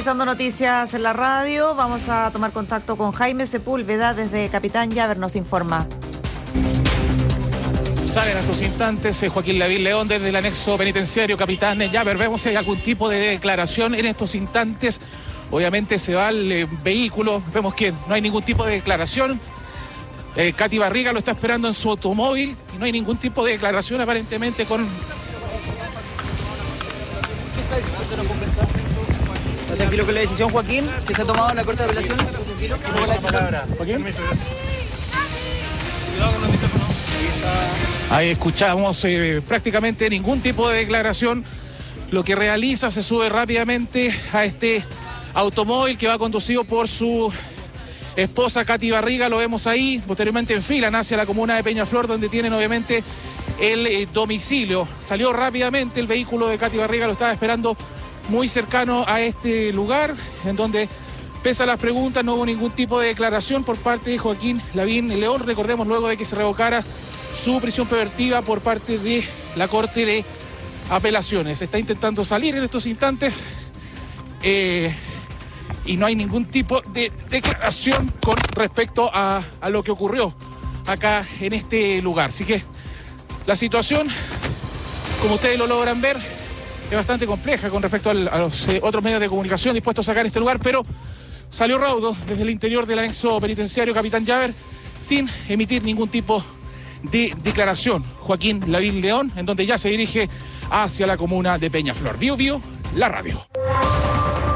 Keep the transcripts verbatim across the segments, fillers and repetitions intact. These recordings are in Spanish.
revisando noticias en la radio. Vamos a tomar contacto con Jaime Sepúlveda desde Capitán Llaver, nos informa. Sale en estos instantes eh, Joaquín Lavín León desde el anexo penitenciario Capitán Llaver. Vemos si hay algún tipo de declaración en estos instantes. Obviamente se va el eh, vehículo. Vemos que no hay ningún tipo de declaración. Eh, Katy Barriga lo está esperando en su automóvil y no hay ningún tipo de declaración aparentemente con... ¿Está tranquilo con la decisión, Joaquín, que se ha tomado en la Corte de Apelaciones? ¿Tranquilo? ¿Cómo la palabra? ¿Joaquín? Ahí escuchamos eh, prácticamente ningún tipo de declaración. Lo que realiza, se sube rápidamente a este automóvil que va conducido por su esposa Katy Barriga. Lo vemos ahí, posteriormente enfilan hacia la comuna de Peñaflor, donde tienen obviamente el eh, domicilio. Salió rápidamente el vehículo de Katy Barriga, lo estaba esperando muy cercano a este lugar, en donde, pese a las preguntas, no hubo ningún tipo de declaración por parte de Joaquín Lavín León. Recordemos, luego de que se revocara su prisión preventiva por parte de la Corte de Apelaciones. Está intentando salir en estos instantes eh, y no hay ningún tipo de declaración con respecto a, a lo que ocurrió acá en este lugar. Así que la situación, como ustedes lo logran ver, es bastante compleja con respecto al, a los eh, otros medios de comunicación dispuestos a sacar este lugar, pero salió raudo desde el interior del anexo penitenciario Capitán Llaver sin emitir ningún tipo de declaración. Joaquín Lavín León, en donde ya se dirige hacia la comuna de Peñaflor. Bio Bio, la radio.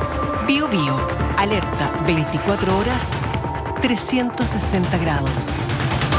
Bio Bio, alerta veinticuatro horas, trescientos sesenta grados.